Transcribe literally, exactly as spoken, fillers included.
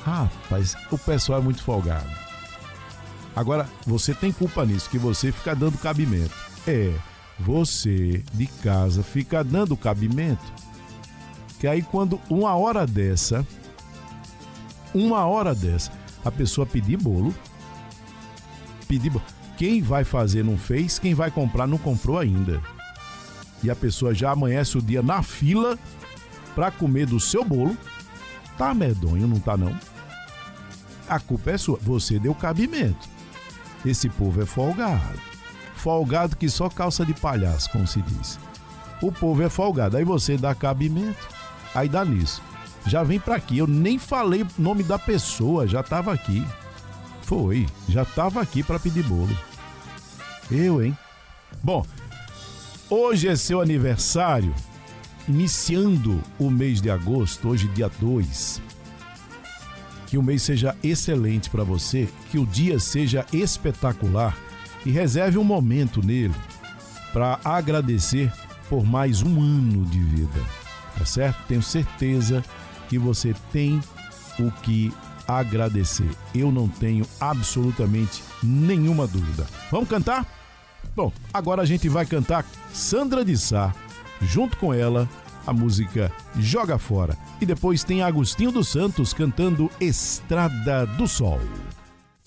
Rapaz, o pessoal é muito folgado. Agora, você tem culpa nisso, que você fica dando cabimento. É, você de casa fica dando cabimento. Que aí quando uma hora dessa, uma hora dessa, a pessoa pedir bolo, pedir bolo. Quem vai fazer não fez, quem vai comprar não comprou ainda. E a pessoa já amanhece o dia na fila pra comer do seu bolo. Tá medonho, não tá não? A culpa é sua, você deu cabimento. Esse povo é folgado. Folgado que só calça de palhaço, como se diz. O povo é folgado, aí você dá cabimento, aí dá nisso. Já vem pra aqui, eu nem falei o nome da pessoa, já tava aqui. Foi, já tava aqui pra pedir bolo. Eu, hein? Bom, hoje é seu aniversário, iniciando o mês de agosto, hoje dia dois. Que o mês seja excelente para você, que o dia seja espetacular e reserve um momento nele para agradecer por mais um ano de vida, tá certo? Tenho certeza que você tem o que agradecer. Eu não tenho absolutamente nenhuma dúvida. Vamos cantar? Bom, agora a gente vai cantar Sandra de Sá, junto com ela, a música Joga Fora. E depois tem Agostinho dos Santos cantando Estrada do Sol.